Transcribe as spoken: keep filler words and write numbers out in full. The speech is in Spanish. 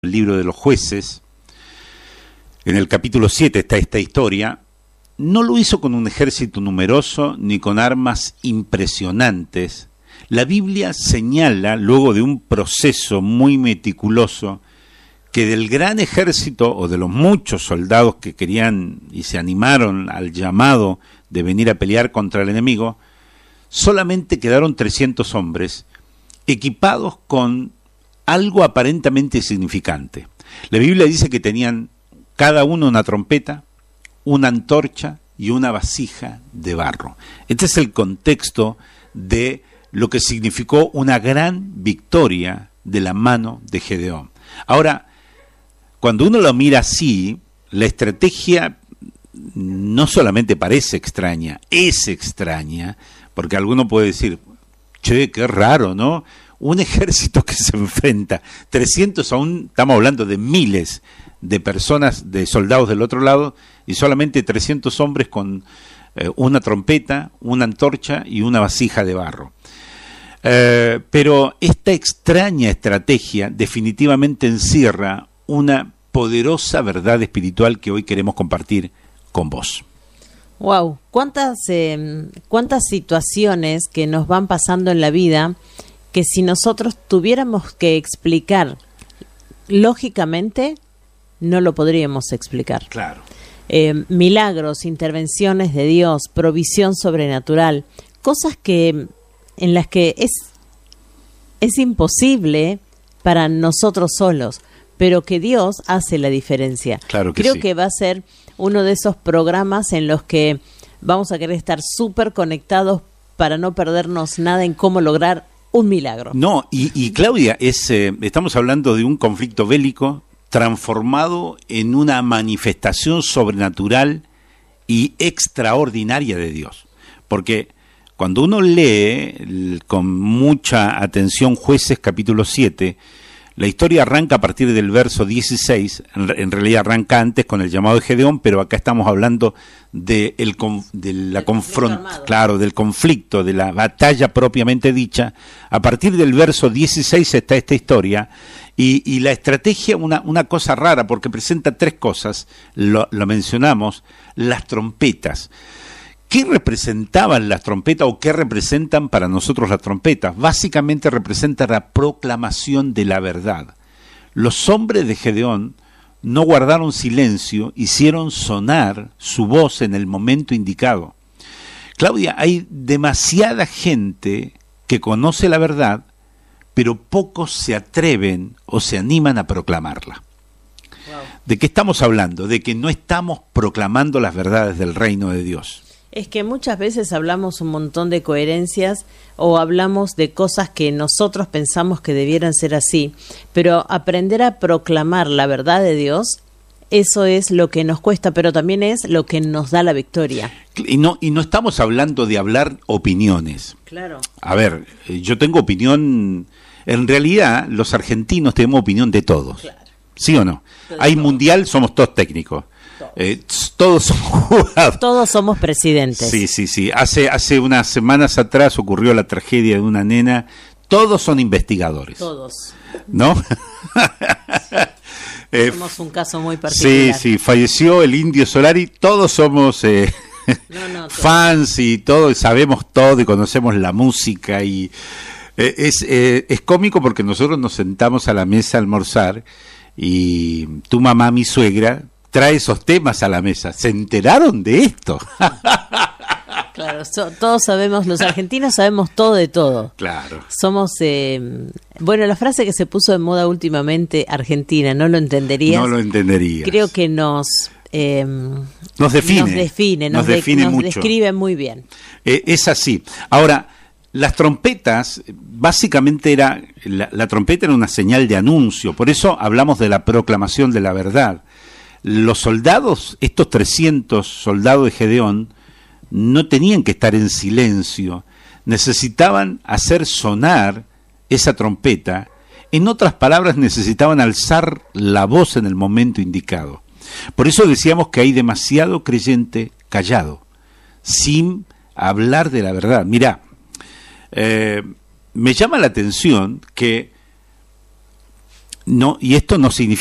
el libro de los jueces, en el capítulo siete está esta historia. No lo hizo con un ejército numeroso ni con armas impresionantes. La Biblia señala, luego de un proceso muy meticuloso, que del gran ejército o de los muchos soldados que querían y se animaron al llamado de venir a pelear contra el enemigo, solamente quedaron trescientos hombres equipados con algo aparentemente insignificante. La Biblia dice que tenían cada uno una trompeta, una antorcha y una vasija de barro. Este es el contexto de lo que significó una gran victoria de la mano de Gedeón. Ahora, cuando uno lo mira así, la estrategia no solamente parece extraña, es extraña, porque alguno puede decir, che, qué raro, ¿no? Un ejército que se enfrenta, trescientos aún, estamos hablando de miles de personas, de soldados del otro lado, y solamente trescientos hombres con eh, una trompeta, una antorcha y una vasija de barro. Eh, pero esta extraña estrategia definitivamente encierra una poderosa verdad espiritual que hoy queremos compartir con vos. Wow, cuántas eh, cuántas situaciones que nos van pasando en la vida que si nosotros tuviéramos que explicar lógicamente no lo podríamos explicar. Claro. Eh, milagros, intervenciones de Dios, provisión sobrenatural, cosas que en las que es es imposible para nosotros solos, pero que Dios hace la diferencia. Claro que Creo sí. que va a ser uno de esos programas en los que vamos a querer estar súper conectados para no perdernos nada en cómo lograr un milagro. No, y, y Claudia, es, eh, estamos hablando de un conflicto bélico transformado en una manifestación sobrenatural y extraordinaria de Dios. Porque cuando uno lee el, con mucha atención Jueces capítulo siete, la historia arranca a partir del verso dieciséis, en, en realidad arranca antes con el llamado de Gedeón, pero acá estamos hablando de, el, de la confrontación, claro, del conflicto, de la batalla propiamente dicha. A partir del verso dieciséis está esta historia, y, y la estrategia, una, una cosa rara, porque presenta tres cosas, lo, lo mencionamos, las trompetas. ¿Qué representaban las trompetas o qué representan para nosotros las trompetas? Básicamente representan la proclamación de la verdad. Los hombres de Gedeón no guardaron silencio, hicieron sonar su voz en el momento indicado. Claudia, hay demasiada gente que conoce la verdad, pero pocos se atreven o se animan a proclamarla. Wow. ¿De qué estamos hablando? De que no estamos proclamando las verdades del reino de Dios. Es que muchas veces hablamos un montón de coherencias o hablamos de cosas que nosotros pensamos que debieran ser así, pero aprender a proclamar la verdad de Dios, eso es lo que nos cuesta, pero también es lo que nos da la victoria. Y no, y no estamos hablando de hablar opiniones. Claro. A ver, yo tengo opinión, en realidad los argentinos tenemos opinión de todos. Claro. ¿Sí o no? De Hay todo. Mundial, somos todos técnicos. Todos. Eh, todos somos jugadores. Todos somos presidentes. Sí, sí, sí. Hace, hace unas semanas atrás ocurrió la tragedia de una nena. Todos son investigadores. Todos. ¿No? eh, somos un caso muy particular. Sí, sí. Falleció el Indio Solari. Todos somos eh, no, no, todos. fans y todos sabemos todo y conocemos la música. Y eh, es, eh, es cómico porque nosotros nos sentamos a la mesa a almorzar y tu mamá, mi suegra, trae esos temas a la mesa. ¿Se enteraron de esto? Claro, so, todos sabemos, los argentinos sabemos todo de todo. Claro. Somos, eh, bueno, la frase que se puso de moda últimamente, Argentina, no lo entenderías. No lo entenderías. Creo que nos... Eh, nos define. Nos define, nos, nos, define de, nos mucho. describe muy bien. Eh, es así. Ahora, las trompetas, básicamente era, la, la trompeta era una señal de anuncio, por eso hablamos de la proclamación de la verdad. Los soldados, estos trescientos soldados de Gedeón, no tenían que estar en silencio, necesitaban hacer sonar esa trompeta, en otras palabras necesitaban alzar la voz en el momento indicado. Por eso decíamos que hay demasiado creyente callado, sin hablar de la verdad. Mirá, eh, me llama la atención que no, y esto no significa